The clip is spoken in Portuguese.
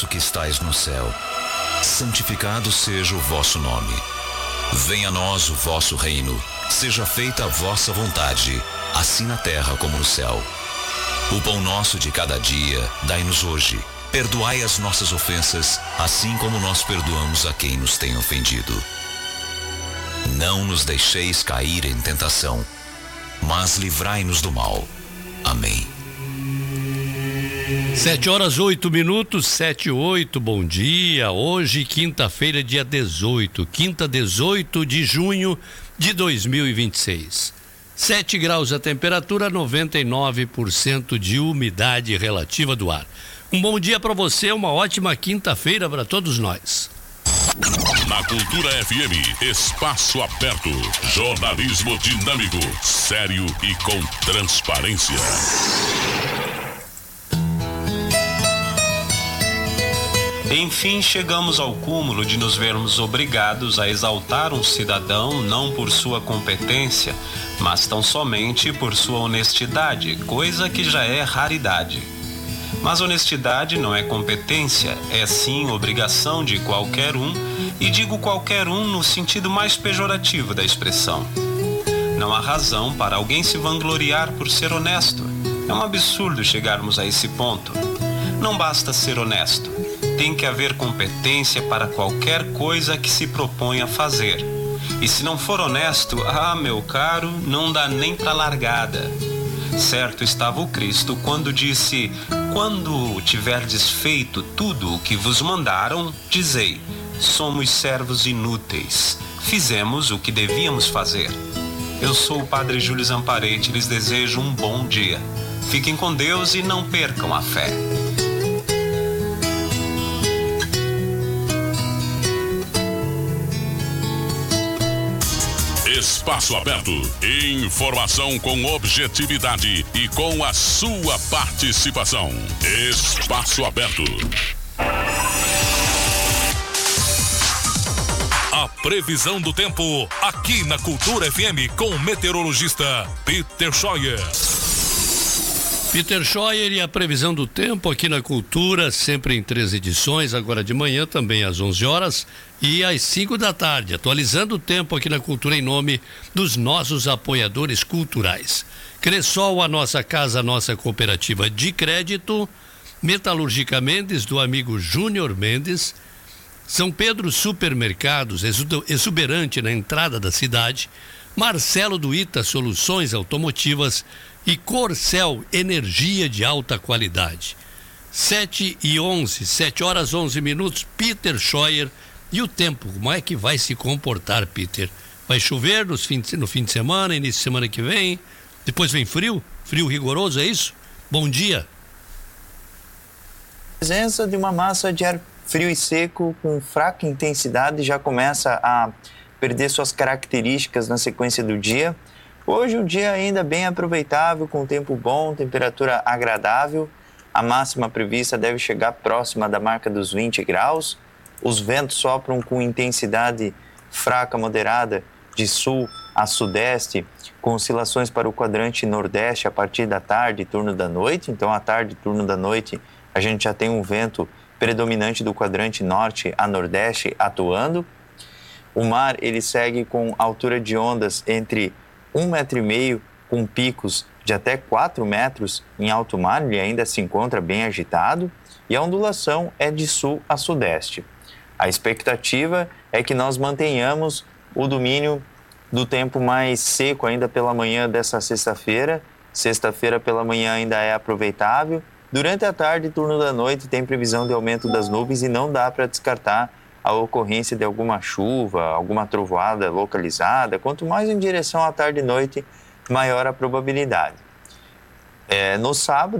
nosso que estais no céu, santificado seja o vosso nome. Venha a nós o vosso reino. Seja feita a vossa vontade, assim na terra como no céu. O pão nosso de cada dia, dai-nos hoje. Perdoai as nossas ofensas, assim como nós perdoamos a quem nos tem ofendido. Não nos deixeis cair em tentação, mas livrai-nos do mal. Amém. 7h08, 7h08, bom dia. Hoje, quinta-feira, dia 18, quinta 18 de junho de 2026. 7 graus a temperatura, 99% de umidade relativa do ar. Um bom dia para você, uma ótima quinta-feira para todos nós. Na Cultura FM, espaço aberto, jornalismo dinâmico, sério e com transparência. Enfim, chegamos ao cúmulo de nos vermos obrigados a exaltar um cidadão não por sua competência, mas tão somente por sua honestidade, coisa que já é raridade. Mas honestidade não é competência, é sim obrigação de qualquer um, e digo qualquer um no sentido mais pejorativo da expressão. Não há razão para alguém se vangloriar por ser honesto. É um absurdo chegarmos a esse ponto. Não basta ser honesto. Tem que haver competência para qualquer coisa que se propõe a fazer. E se não for honesto, meu caro, não dá nem para largada. Certo estava o Cristo quando disse: quando tiverdes feito tudo o que vos mandaram, dizei: somos servos inúteis, fizemos o que devíamos fazer. Eu sou o Padre Júlio Zamparete e lhes desejo um bom dia. Fiquem com Deus e não percam a fé. Espaço aberto. Informação com objetividade e com a sua participação. Espaço aberto. A previsão do tempo aqui na Cultura FM com o meteorologista Peter Scheuer. Peter Scheuer e a previsão do tempo aqui na Cultura, sempre em 3 edições, agora de manhã também às 11 horas e às 5 da tarde, atualizando o tempo aqui na Cultura em nome dos nossos apoiadores culturais. Cressol, a nossa casa, a nossa cooperativa de crédito, Metalúrgica Mendes, do amigo Júnior Mendes, São Pedro Supermercados, exuberante na entrada da cidade, Marcelo do Ita Soluções Automotivas e Corcel, energia de alta qualidade. 7h11, 7h11, Peter Scheuer. E o tempo, como é que vai se comportar, Peter? Vai chover no fim de semana, início de semana que vem? Depois vem frio? Frio rigoroso, é isso? Bom dia. Presença de uma massa de ar frio e seco com fraca intensidade já começa a perder suas características na sequência do dia. Hoje um dia ainda bem aproveitável, com tempo bom, temperatura agradável. A máxima prevista deve chegar próxima da marca dos 20 graus. Os ventos sopram com intensidade fraca moderada de sul a sudeste, com oscilações para o quadrante nordeste a partir da tarde e turno da noite. Então, à tarde e turno da noite, a gente já tem um vento predominante do quadrante norte a nordeste atuando. O mar, ele segue com altura de ondas entre 1,5 m, com picos de até 4 metros em alto mar, ele ainda se encontra bem agitado, e a ondulação é de sul a sudeste. A expectativa é que nós mantenhamos o domínio do tempo mais seco ainda pela manhã dessa sexta-feira. Sexta-feira pela manhã ainda é aproveitável. Durante a tarde e turno da noite tem previsão de aumento das nuvens e não dá para descartar a ocorrência de alguma chuva, alguma trovoada localizada. Quanto mais em direção à tarde e noite, maior a probabilidade. No sábado,